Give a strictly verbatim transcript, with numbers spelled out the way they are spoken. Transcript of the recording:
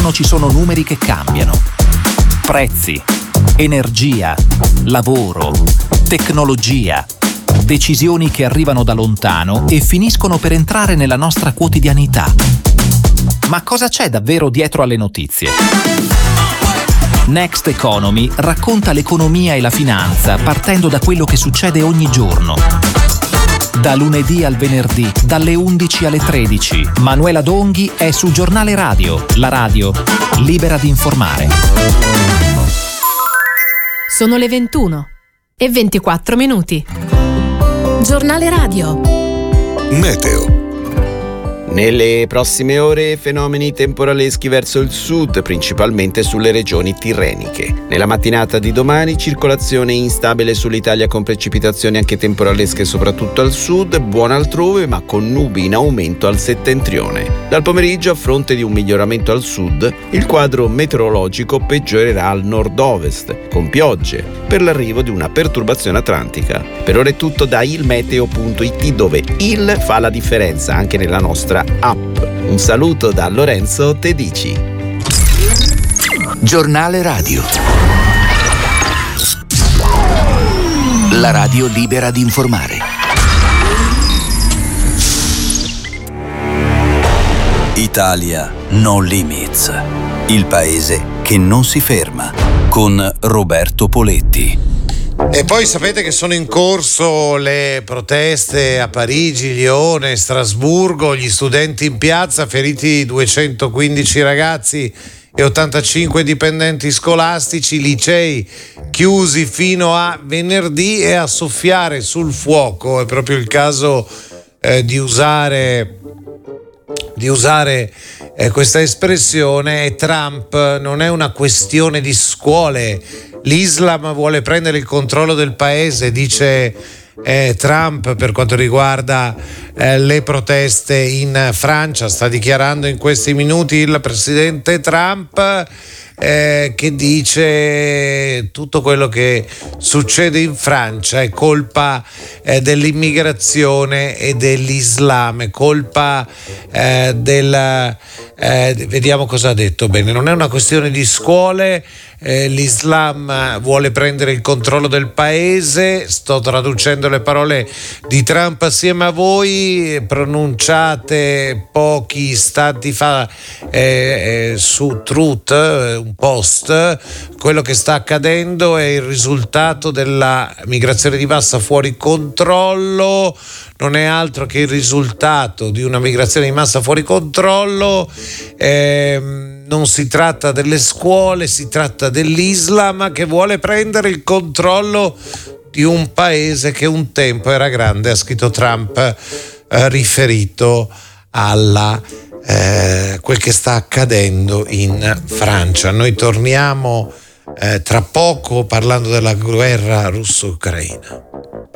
intorno ci sono numeri che cambiano. Prezzi, energia, lavoro, tecnologia, decisioni che arrivano da lontano e finiscono per entrare nella nostra quotidianità. Ma cosa c'è davvero dietro alle notizie? Next Economy racconta l'economia e la finanza partendo da quello che succede ogni giorno. Da lunedì al venerdì, dalle undici alle tredici, Manuela Donghi è su Giornale Radio, la radio libera di informare. Sono le ventuno e ventiquattro minuti. Giornale Radio. Meteo. Nelle prossime ore fenomeni temporaleschi verso il sud, principalmente sulle regioni tirreniche. Nella mattinata di domani circolazione instabile sull'Italia con precipitazioni anche temporalesche soprattutto al sud, buona altrove ma con nubi in aumento al settentrione. Dal pomeriggio, a fronte di un miglioramento al sud, il quadro meteorologico peggiorerà al nord-ovest, con piogge, per l'arrivo di una perturbazione atlantica. Per ora è tutto da ilmeteo punto it, dove il fa la differenza anche nella nostra app. Un saluto da Lorenzo Tedici. Giornale Radio. La radio libera di informare. Italia No Limits. Il paese che non si ferma. Con Roberto Poletti. E poi sapete che sono in corso le proteste a Parigi, Lione, Strasburgo, gli studenti in piazza, feriti duecentoquindici ragazzi e ottantacinque dipendenti scolastici, licei chiusi fino a venerdì, e a soffiare sul fuoco, è proprio il caso eh, di usare di usare eh, questa espressione, è Trump. Non è una questione di scuole, l'Islam vuole prendere il controllo del paese, dice eh, Trump per quanto riguarda eh, le proteste in Francia. Sta dichiarando in questi minuti il presidente Trump eh, che dice tutto quello che succede in Francia è colpa eh, dell'immigrazione e dell'Islam, è colpa eh, del eh, vediamo cosa ha detto bene, non è una questione di scuole. Eh, L'Islam vuole prendere il controllo del paese. Sto traducendo le parole di Trump assieme a voi, pronunciate pochi istanti fa eh, eh, su Truth, un post. Quello che sta accadendo è il risultato della migrazione di massa fuori controllo, non è altro che il risultato di una migrazione di massa fuori controllo. Eh, non si tratta delle scuole, si tratta dell'Islam che vuole prendere il controllo di un paese che un tempo era grande, ha scritto Trump, eh, riferito alla eh, quel che sta accadendo in Francia. Noi torniamo eh, tra poco parlando della guerra russo-ucraina.